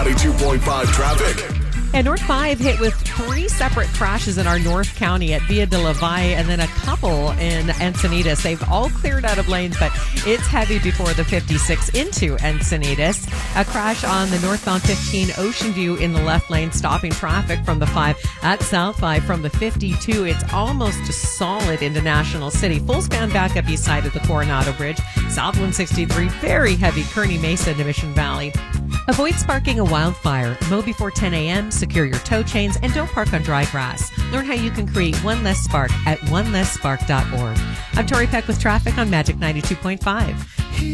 92.5 traffic. And North 5 hit with 3 separate crashes in our North County at Via de la Valle and then a couple in Encinitas. They've all cleared out of lanes, but it's heavy before the 56 into Encinitas. A crash on the northbound 15 Ocean View in the left lane, stopping traffic from the 5 at South 5 from the 52. It's almost solid into National City. Full span back up east side of the Coronado Bridge. South 163, very heavy, Kearney Mesa to Mission Valley. Avoid sparking a wildfire. Mow before 10 a.m., secure your tow chains, and don't park on dry grass. Learn how you can create one less spark at onelessspark.org. I'm Tori Peck with traffic on Magic 92.5.